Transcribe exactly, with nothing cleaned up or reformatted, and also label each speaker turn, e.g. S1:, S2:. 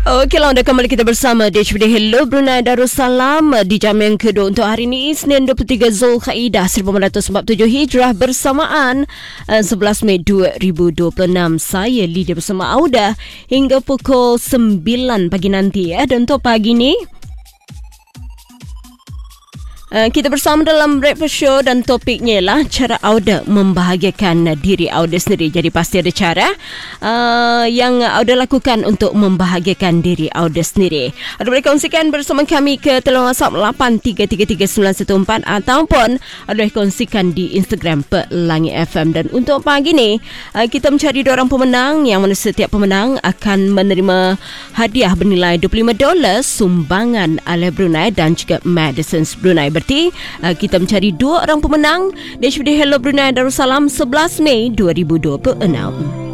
S1: Okey, anda kembali kita bersama di H B D Hello Brunei Darussalam di jam yang kedua untuk hari ini, Isnin dua puluh tiga Zulkaidah seribu empat ratus empat puluh tujuh Hijrah bersamaan sebelas Mei dua ribu dua puluh enam. Saya Lydia bersama Auda hingga pukul sembilan pagi nanti ya. Dan untuk pagi ni Uh, kita bersama dalam breakfast show dan topiknya ialah cara Auda membahagiakan diri Auda sendiri. Jadi pasti ada cara uh, yang Auda lakukan untuk membahagiakan diri Auda sendiri. Auda boleh kongsikan bersama kami ke telephone WhatsApp lapan tiga tiga tiga sembilan satu empat ataupun Auda boleh kongsikan di Instagram Pelangi F M. Dan untuk pagi ni uh, kita mencari dua orang pemenang yang mana setiap pemenang akan menerima hadiah bernilai dua puluh lima dolar sumbangan oleh Brunei dan juga Medicines Brunei. Berarti uh, kita mencari dua orang pemenang di H B D Hello Brunei Darussalam sebelas Mei dua ribu dua puluh enam.